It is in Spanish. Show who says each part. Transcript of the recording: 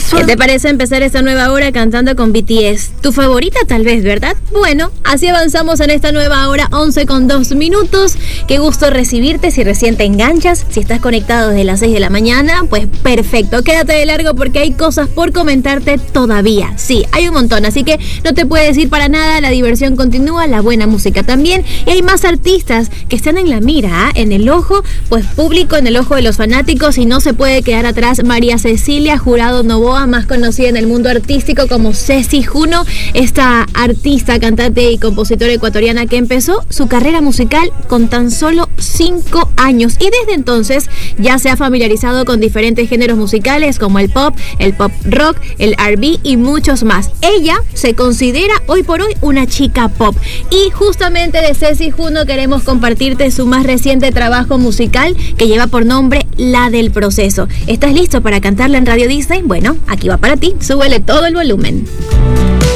Speaker 1: ¿Qué te parece empezar esta nueva hora cantando con BTS? Tu favorita tal vez, ¿verdad? Bueno, así avanzamos en esta nueva hora, 11:02. Qué gusto recibirte. Si recién te enganchas, si estás conectado desde las 6 de la mañana, pues perfecto. Quédate de largo porque hay cosas por comentarte todavía. Sí, hay un montón, así que no te puedes ir para nada. La diversión continúa, la buena música también. Y hay más artistas que están en la mira, en el ojo, pues público, en el ojo de los fanáticos, y no se puede quedar atrás María Cecilia Jurado Novoa, más conocida en el mundo artístico como Ceci Juno, esta artista, cantante y compositora ecuatoriana que empezó su carrera musical con tan solo 5 años y desde entonces ya se ha familiarizado con diferentes géneros musicales como el pop rock, el R&B y muchos más. Ella se considera hoy por hoy una chica pop y justamente de Ceci Juno queremos compartirte su más reciente trabajo musical que lleva por nombre La del Proceso. ¿Estás listo para cantarla en Radio Disney? Bueno, aquí va para ti. Súbele todo el volumen.